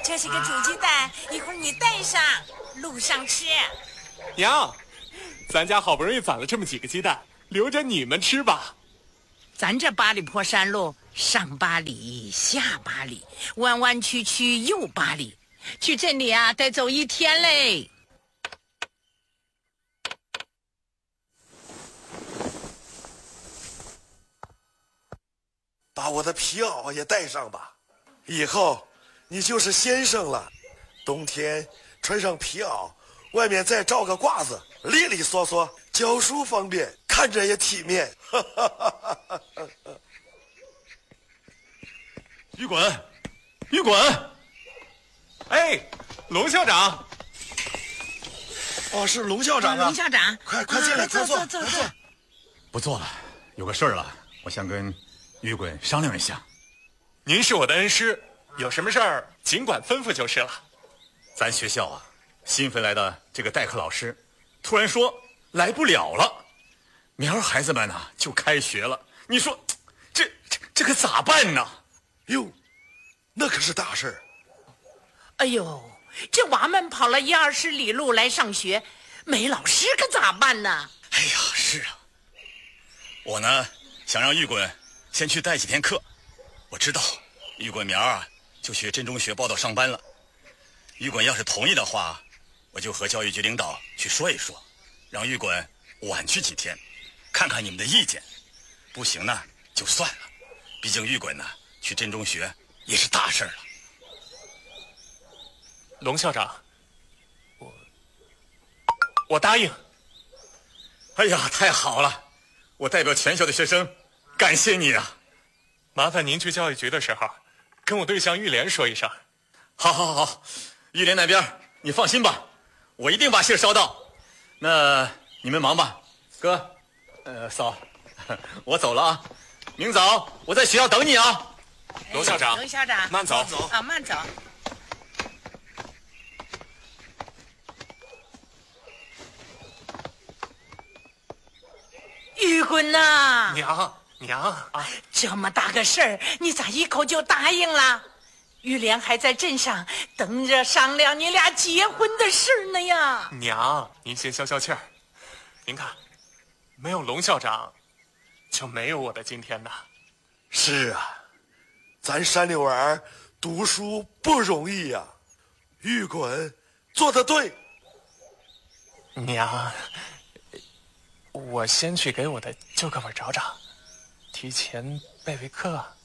这是个煮鸡蛋，一会儿你带上，路上吃。 娘，咱家好不容易攒了这么几个鸡蛋，留着你们吃吧。 咱这八里坡山路，上8里，下8里，弯弯曲曲又8里，去镇里啊得走1天嘞。 把我的皮袄也带上吧，以后你就是先生了。冬天穿上皮袄，外面再罩个褂子，利利索索，教书方便，看着也体面。 于滚，于滚！ 哎，龙校长。 哦，是龙校长啊！ 龙校长， 快进来，快坐， 坐。 不做了，有个事儿了，我想跟于滚商量一下。 您是我的恩师，有什么事儿尽管吩咐就是了。 咱学校啊，新飞来的这个代课老师，突然说来不了了，明儿孩子们呢就开学了。你说，这可咋办呢？ 哟，那可是大事儿。 哎呦，这娃们跑了10-20里路来上学，没老师可咋办呢？ 哎呀，是啊，我呢想让玉滚先去带几天课。我知道玉滚明儿啊就去镇中学报到上班了。玉滚要是同意的话，我就和教育局领导去说一说，让玉滚晚去几天，看看你们的意见。不行呢就算了，毕竟玉滚呢去镇中学也是大事了。 龙校长，我答应。 哎呀，太好了！我代表全校的学生感谢你啊！ 麻烦您去教育局的时候，跟我对象玉莲说一声。 好，玉莲那边你放心吧，我一定把信捎到。那你们忙吧，哥，嫂，我走了啊，明早我在学校等你啊。 龙校长， 龙校长， 慢走啊，慢走。玉滚呐， 娘啊！ 这么大个事儿，你咋一口就答应了？玉莲还在镇上等着商量你俩结婚的事呢呀。 娘，您先消消气儿。您看，没有龙校长，就没有我的今天呐。 是啊，咱山里娃儿读书不容易呀。玉滚做得对。 娘，我先去给我的旧课本找找，提前备备课。